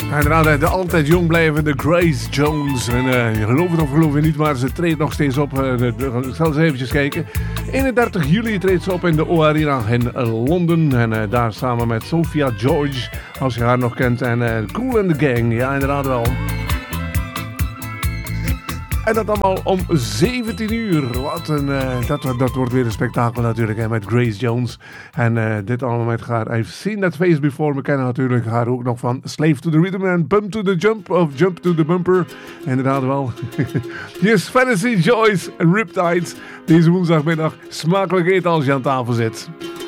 Inderdaad, de altijd jong blijvende Grace Jones. En je gelooft het of geloof je niet, maar ze treedt nog steeds op. Ik zal eens eventjes kijken. 31 juli treedt ze op in de O-Arena in Londen. En daar samen met Sophia George, als je haar nog kent. En Kool and the Gang, ja inderdaad wel. En dat allemaal om 17 uur. Wat een, dat wordt weer een spektakel natuurlijk, hè, met Grace Jones. En dit allemaal met haar I've Seen That Face Before. We kennen natuurlijk haar ook nog van Slave to the Rhythm en Bump to the Jump of Jump to the Bumper. Inderdaad wel. Hier is Fantasy Joyce en Riptides. Deze woensdagmiddag smakelijk eten als je aan tafel zit.